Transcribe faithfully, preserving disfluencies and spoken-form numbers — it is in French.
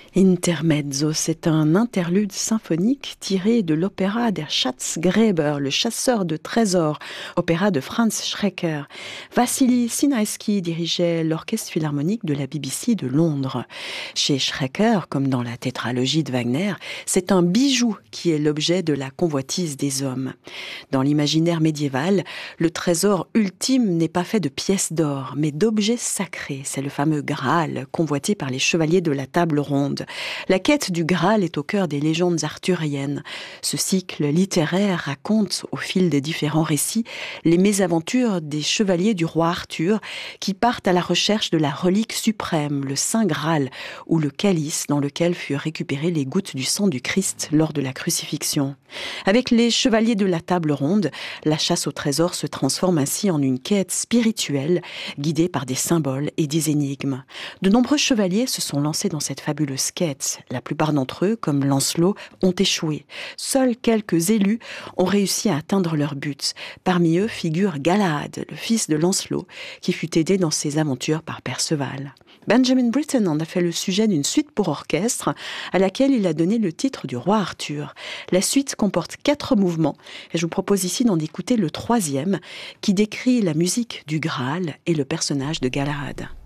Intermezzo, c'est un interlude symphonique tiré de l'opéra Der Schatzgräber, le chasseur de trésors, opéra de Franz Schreker. Vassili Sinaïski dirigeait l'orchestre philharmonique de la B B C de Londres. Chez Schreker, comme dans la tétralogie de Wagner, c'est un bijou qui est l'objet de la convoitise des hommes. Dans l'imaginaire médiéval, le trésor ultime n'est pas fait de pièces d'or, mais d'objets sacrés. C'est le fameux Graal, convoité par les chevaliers de la table ronde. La quête du Graal est au cœur des légendes arthuriennes. Ce cycle littéraire raconte, au fil des différents récits, les mésaventures des chevaliers du roi Arthur qui partent à la recherche de la relique suprême, le Saint Graal, ou le calice dans lequel furent récupérées les gouttes du sang du Christ lors de la crucifixion. Avec les chevaliers de la table ronde, la chasse au trésor se transforme ainsi en une quête spirituelle, guidée par des symboles et des énigmes. De nombreux chevaliers se sont lancés dans cette fabuleuse quête. La plupart d'entre eux, comme Lancelot, ont échoué. Seuls quelques élus ont réussi à atteindre leur but. Parmi eux figure Galahad, le fils de Lancelot, qui fut aidé dans ses aventures par Perceval. Benjamin Britten en a fait le sujet d'une suite pour orchestre, à laquelle il a donné le titre du roi Arthur. La suite comporte quatre mouvements, et je vous propose ici d'en écouter le troisième, qui décrit la musique du Graal et le personnage de Galahad.